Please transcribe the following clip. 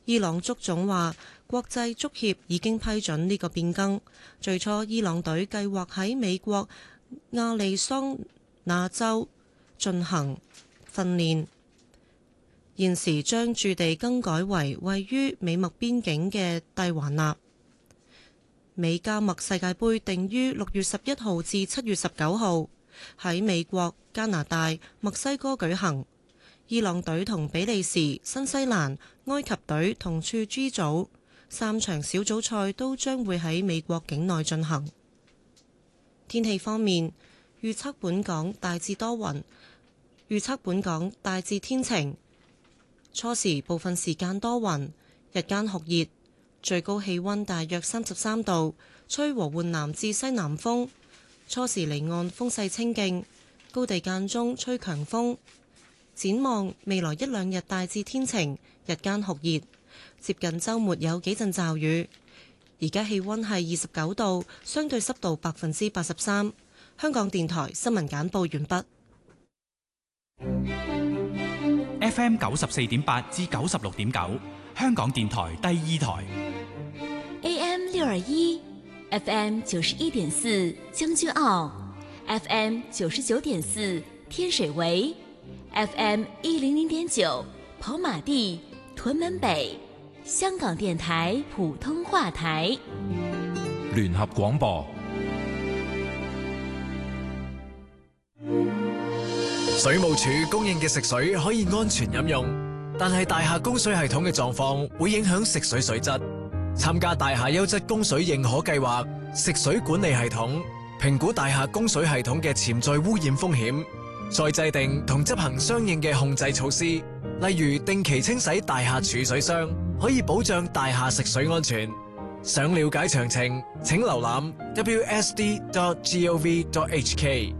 伊朗足總話，國際足協已經批准呢個變更。最初伊朗隊計劃喺美國亞利桑那州進行訓練，現時將駐地更改為位於美墨邊境嘅蒂華納。美加墨世界盃定於6月11號至7月19號喺美國、加拿大、墨西哥舉行。伊朗隊同比利時、新西蘭、埃及隊同處 G 組，3場小組賽都將會喺美國境內進行。天氣方面，預測本港大致多雲，預測本港大致天晴，初時部分時間多雲，日間酷熱，最高氣溫大約33度，吹和緩南至西南風，初時離岸風勢清勁，高地間中吹強風。展望未來一兩日大致天晴，日間酷熱，接近週末有幾陣驟雨。而家氣溫係29度，相對濕度83%。香港電台新聞簡報完畢。 FM 94.8至96.9，香港電台第二台。 AM 621 FM 91.4將軍澳 FM 99.4天水圍 FM 100.9跑馬地屯門北，香港電台普通話台。 聯合廣播。 水務署供應嘅食水可以安全飲用，但係大廈供水系統嘅狀況會影響食水水質。參加大廈優質供水認可計劃，食水管理系統評估大廈供水系統嘅潛在污染風險，再制定同執行相應嘅控制措施，例如定期清洗大廈儲水箱，可以保障大廈食水安全。想了解詳情，請瀏覽 wsd.gov.hk。